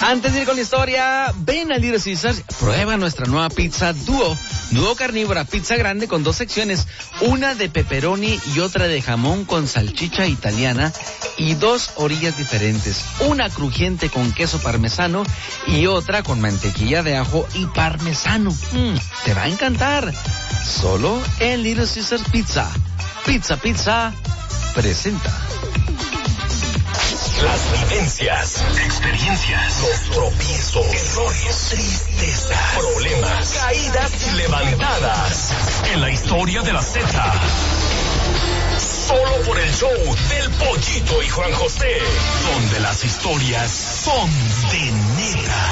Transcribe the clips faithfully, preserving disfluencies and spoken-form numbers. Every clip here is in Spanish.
Antes de ir con la historia, ven a Little Caesars, prueba nuestra nueva pizza Duo. Duo carnívora, pizza grande con dos secciones, una de pepperoni y otra de jamón con salchicha italiana y dos orillas diferentes, una crujiente con queso parmesano y otra con mantequilla de ajo y parmesano. Mm, te va a encantar. Solo en Little Caesars Pizza. Pizza Pizza presenta. Las vivencias, experiencias, los tropiezos, errores, tristeza, problemas, caídas y levantadas. En la historia de la Z. Solo por el show del Pollito y Juan José, donde las historias son de neta.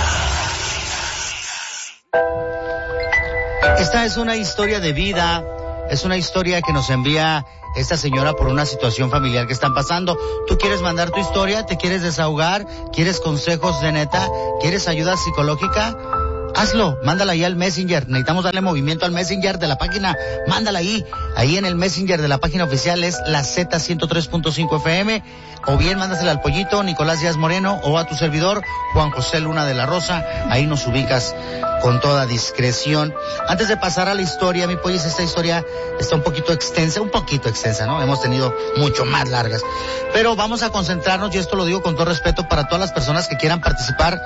Esta es una historia de vida, es una historia que nos envía esta señora por una situación familiar que están pasando. ¿Tú quieres mandar tu historia? ¿Te quieres desahogar? ¿Quieres consejos de neta? ¿Quieres ayuda psicológica? Hazlo, mándala ahí al Messenger. Necesitamos darle movimiento al Messenger de la página. Mándala ahí. Ahí en el Messenger de la página oficial es la Z ciento tres punto cinco F M. O bien mándasela al Pollito, Nicolás Díaz Moreno, o a tu servidor, Juan José Luna de la Rosa. Ahí nos ubicas con toda discreción. Antes de pasar a la historia, mi Pollis, esta historia está un poquito extensa, un poquito extensa, ¿no? Hemos tenido mucho más largas. Pero vamos a concentrarnos, y esto lo digo con todo respeto para todas las personas que quieran participar.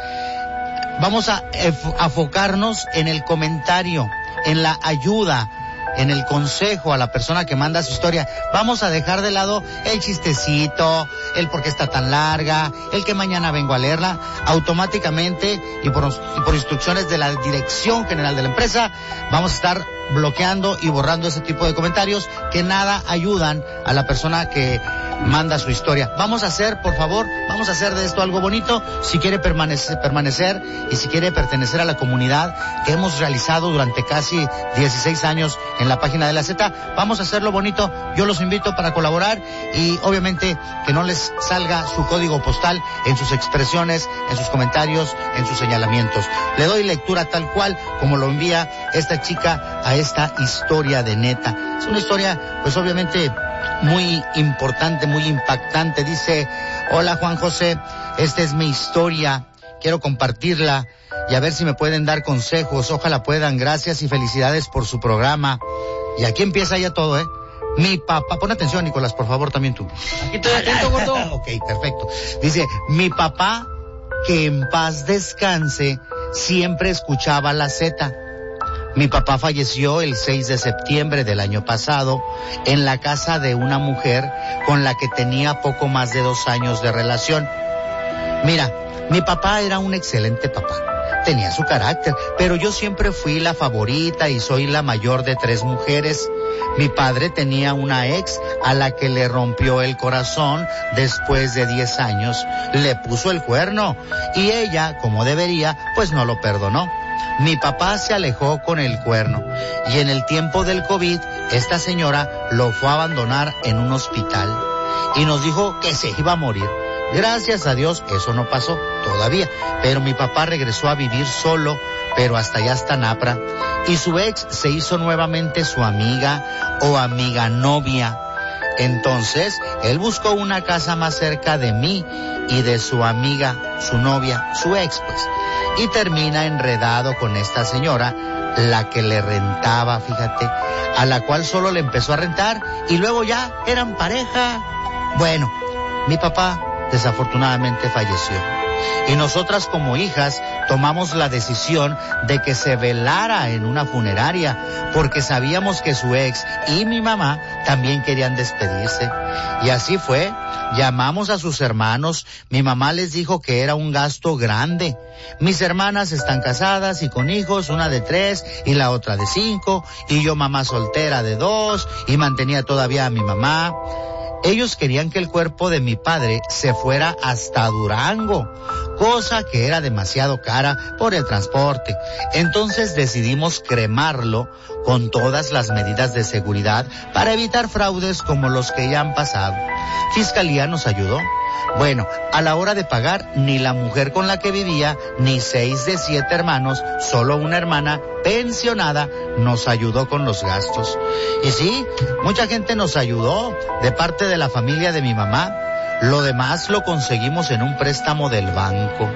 Vamos a enfocarnos en el comentario, en la ayuda, en el consejo a la persona que manda su historia. Vamos a dejar de lado el chistecito, el por qué está tan larga, el que mañana vengo a leerla. Automáticamente y por, y por instrucciones de la Dirección General de la empresa, vamos a estar bloqueando y borrando ese tipo de comentarios que nada ayudan a la persona que manda su historia. Vamos a hacer, por favor, vamos a hacer de esto algo bonito. Si quiere permanecer, permanecer y si quiere pertenecer a la comunidad que hemos realizado durante casi dieciséis años en la página de la Z, vamos a hacerlo bonito. Yo los invito para colaborar y obviamente que no les salga su código postal en sus expresiones, en sus comentarios, en sus señalamientos. Le doy lectura tal cual como lo envía esta chica a esta historia de neta. Es una historia, pues obviamente, muy importante, muy impactante. Dice: hola Juan José, esta es mi historia, quiero compartirla y a ver si me pueden dar consejos, ojalá puedan, gracias y felicidades por su programa. Y aquí empieza ya todo, ¿eh? Mi papá, pon atención Nicolás, por favor, también tú. Aquí estoy atento, gordo. Ok, perfecto. Dice: mi papá, que en paz descanse, siempre escuchaba la Z. Mi papá falleció el seis de septiembre del año pasado en la casa de una mujer con la que tenía poco más de dos años de relación. Mira, mi papá era un excelente papá, tenía su carácter, pero yo siempre fui la favorita y soy la mayor de tres mujeres. Mi padre tenía una ex a la que le rompió el corazón después de diez años, le puso el cuerno y ella, como debería, pues no lo perdonó. Mi papá se alejó con el cuerno y en el tiempo del COVID esta señora lo fue a abandonar en un hospital y nos dijo que se iba a morir. Gracias a Dios eso no pasó todavía, pero mi papá regresó a vivir solo, pero hasta allá hasta Napra, y su ex se hizo nuevamente su amiga o amiga novia. Entonces él buscó una casa más cerca de mí y de su amiga, su novia, su ex pues, y termina enredado con esta señora, la que le rentaba, fíjate, a la cual solo le empezó a rentar y luego ya eran pareja. Bueno, mi papá desafortunadamente falleció y nosotras como hijas tomamos la decisión de que se velara en una funeraria porque sabíamos que su ex y mi mamá también querían despedirse. Y así fue, llamamos a sus hermanos, mi mamá les dijo que era un gasto grande. Mis hermanas están casadas y con hijos, una de tres y la otra de cinco, y yo mamá soltera de dos y mantenía todavía a mi mamá. Ellos querían que el cuerpo de mi padre se fuera hasta Durango, cosa que era demasiado cara por el transporte. Entonces decidimos cremarlo con todas las medidas de seguridad para evitar fraudes como los que ya han pasado. Fiscalía nos ayudó. Bueno, a la hora de pagar, ni la mujer con la que vivía, ni seis de siete hermanos, solo una hermana pensionada nos ayudó con los gastos. Y sí, mucha gente nos ayudó de parte de la familia de mi mamá. Lo demás lo conseguimos en un préstamo del banco.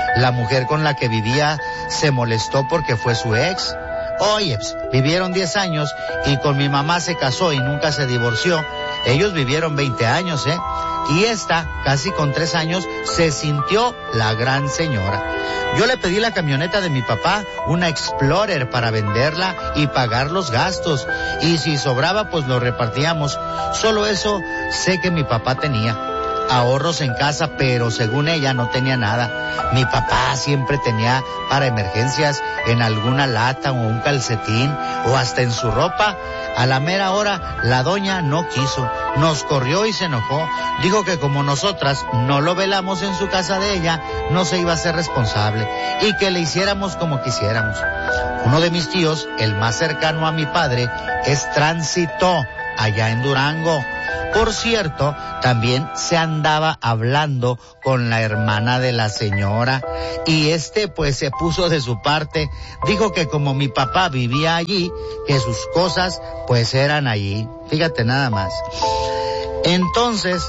La mujer con la que vivía se molestó porque fue su ex. Oye, pues, vivieron diez años y con mi mamá se casó y nunca se divorció. Ellos vivieron veinte años, ¿eh? Y esta, casi con tres años, se sintió la gran señora. Yo le pedí la camioneta de mi papá, una Explorer, para venderla y pagar los gastos. Y si sobraba, pues lo repartíamos. Solo eso sé que mi papá tenía. Ahorros en casa, pero según ella no tenía nada. Mi papá siempre tenía para emergencias en alguna lata o un calcetín o hasta en su ropa. A la mera hora la doña no quiso, nos corrió y se enojó. Dijo que como nosotras no lo velamos en su casa de ella, no se iba a ser responsable y que le hiciéramos como quisiéramos. Uno de mis tíos, el más cercano a mi padre, es Tránsito, allá en Durango. Por cierto, también se andaba hablando con la hermana de la señora y este pues se puso de su parte. Dijo que como mi papá vivía allí, que sus cosas pues eran allí. Fíjate nada más. Entonces,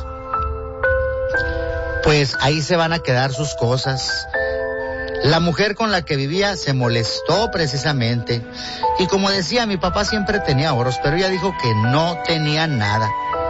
pues ahí se van a quedar sus cosas. La mujer con la que vivía se molestó precisamente. Y como decía, mi papá siempre tenía ahorros, pero ella dijo que no tenía nada.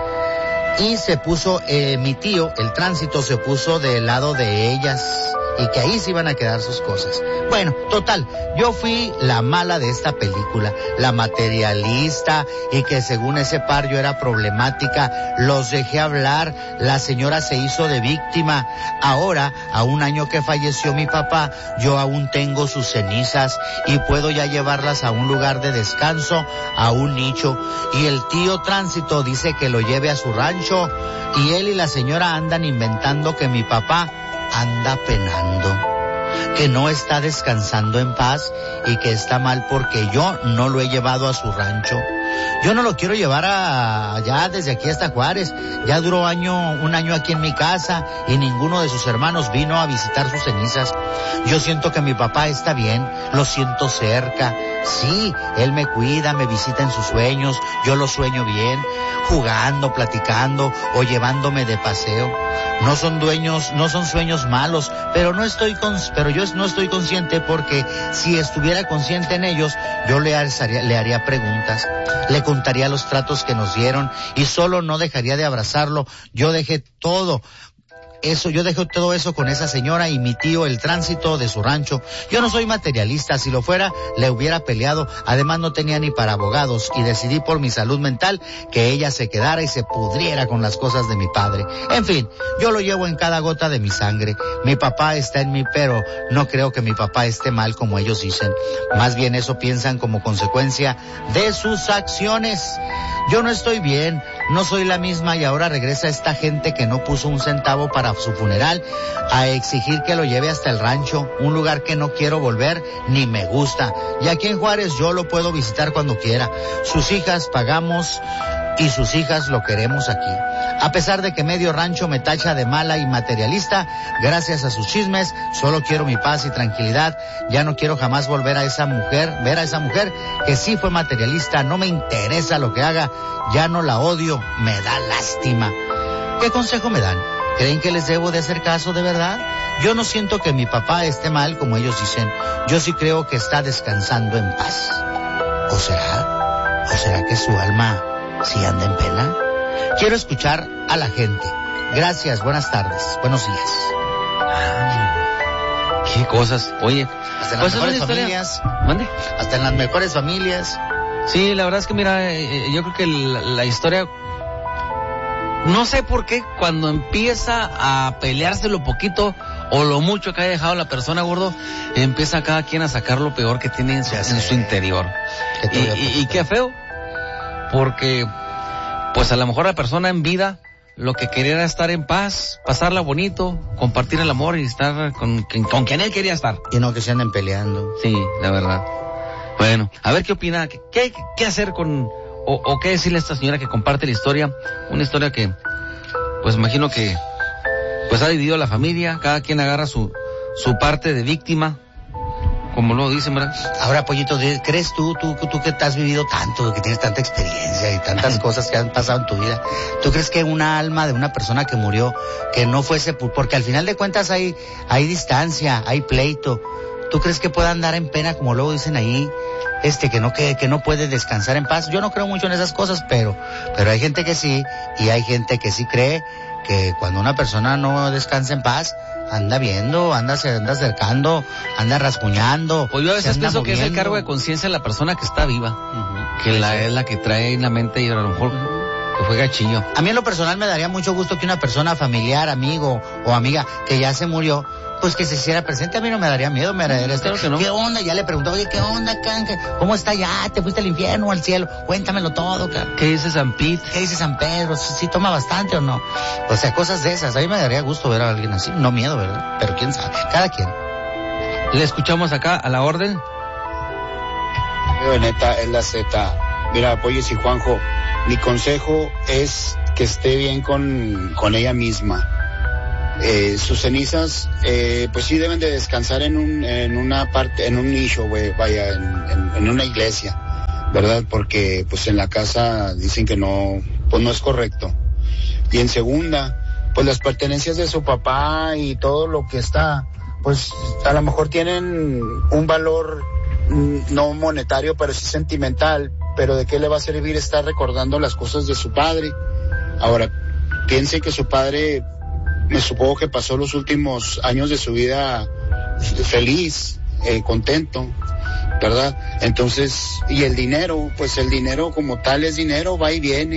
Y se puso, eh, mi tío, el Tránsito, se puso del lado de ellas y que ahí se iban a quedar sus cosas. Bueno, total, yo fui la mala de esta película, la materialista, y que según ese par yo era problemática. Los dejé hablar, la señora se hizo de víctima. Ahora, a un año que falleció mi papá, yo aún tengo sus cenizas y puedo ya llevarlas a un lugar de descanso, a un nicho. Y el tío Tránsito dice que lo lleve a su rancho, y él y la señora andan inventando que mi papá anda penando, que no está descansando en paz y que está mal porque yo no lo he llevado a su rancho. Yo no lo quiero llevar a, allá desde aquí hasta Juárez. Ya duró año, un año aquí en mi casa y ninguno de sus hermanos vino a visitar sus cenizas. Yo siento que mi papá está bien, lo siento cerca. Sí, él me cuida, me visita en sus sueños, yo lo sueño bien, jugando, platicando o llevándome de paseo. No son dueños, no son sueños malos, pero no estoy con, pero yo no estoy consciente porque si estuviera consciente en ellos, yo le haría, le haría preguntas, le contaría los tratos que nos dieron y solo no dejaría de abrazarlo. Yo dejé todo. Eso, yo dejé todo eso con esa señora y mi tío, el Tránsito, de su rancho. Yo no soy materialista, si lo fuera, le hubiera peleado. Además no tenía ni para abogados y decidí por mi salud mental que ella se quedara y se pudriera con las cosas de mi padre. En fin, yo lo llevo en cada gota de mi sangre. Mi papá está en mí, pero no creo que mi papá esté mal como ellos dicen. Más bien eso piensan como consecuencia de sus acciones. Yo no estoy bien, no soy la misma y ahora regresa esta gente que no puso un centavo para su funeral a exigir que lo lleve hasta el rancho, un lugar que no quiero volver ni me gusta. Y aquí en Juárez yo lo puedo visitar cuando quiera. Sus hijas pagamos y sus hijas lo queremos aquí. A pesar de que medio rancho me tacha de mala y materialista, gracias a sus chismes, solo quiero mi paz y tranquilidad. Ya no quiero jamás volver a esa mujer, ver a esa mujer que sí fue materialista. No me interesa lo que haga, ya no la odio, me da lástima. ¿Qué consejo me dan? ¿Creen que les debo de hacer caso de verdad? Yo no siento que mi papá esté mal como ellos dicen. Yo sí creo que está descansando en paz. ¿O será? ¿O será que su alma sí anda en pena? Quiero escuchar a la gente. Gracias, buenas tardes, buenos días. Ah, qué cosas. Oye, hasta en las pues mejores es una familias. ¿Mande? Hasta en las mejores familias. Sí, la verdad es que mira, eh, yo creo que la, la historia, no sé por qué cuando empieza a pelearse lo poquito o lo mucho que haya dejado la persona, gordo, empieza cada quien a sacar lo peor que tiene en su, en su interior. Y, y, y qué feo, porque pues a lo mejor la persona en vida lo que quería era estar en paz, pasarla bonito, compartir el amor y estar con, con, con quien él quería estar. Y no que se anden peleando. Sí, la verdad. Bueno, a ver qué opina, qué, qué, qué hacer con, o, o qué decirle a esta señora que comparte la historia, una historia que, pues imagino que, pues ha dividido a la familia, cada quien agarra su, su parte de víctima, como lo dicen, ¿verdad? Ahora, Pollito, ¿crees tú, tú, tú que has vivido tanto, que tienes tanta experiencia y tantas cosas que han pasado en tu vida, tú crees que una alma de una persona que murió, que no fue sepultada, porque al final de cuentas hay, hay distancia, hay pleito, ¿tú crees que pueda andar en pena, como luego dicen ahí, este, que no, que, que no puede descansar en paz? Yo no creo mucho en esas cosas, pero, pero hay gente que sí, y hay gente que sí cree que cuando una persona no descansa en paz, anda viendo, anda se anda acercando, anda rasguñando. O yo a veces pienso moviendo. que es el cargo de conciencia de la persona que está viva, uh-huh. que la es la que trae en la mente y a lo mejor que fue gachillo. A mí en lo personal me daría mucho gusto que una persona familiar, amigo o amiga que ya se murió, pues que se hiciera presente. A mí no me daría miedo, me daría este, claro que no. ¿Qué onda? Ya le preguntaba, oye, ¿qué onda, can? ¿Cómo está ya? ¿Te fuiste al infierno o al cielo? Cuéntamelo todo, can. ¿Qué dice San Pete? ¿Qué dice San Pedro? ¿Sí toma bastante o no? O sea, cosas de esas. A mí me daría gusto ver a alguien así. No miedo, ¿verdad? Pero quién sabe. Cada quien. Le escuchamos acá a la orden. Neta, es la Z. Mira, Pollos y Juanjo, mi consejo es que esté bien con, con ella misma. Eh, sus cenizas, eh, pues sí deben de descansar en un, en una parte, en un nicho, güey, vaya, en, en, en una iglesia, ¿verdad? Porque, pues en la casa dicen que no, pues no es correcto. Y en segunda, pues las pertenencias de su papá y todo lo que está, pues a lo mejor tienen un valor no monetario, pero sí sentimental. Pero ¿de qué le va a servir estar recordando las cosas de su padre? Ahora, piense que su padre, me supongo que pasó los últimos años de su vida feliz, eh, contento, ¿verdad? Entonces, y el dinero, pues el dinero como tal es dinero, va y viene.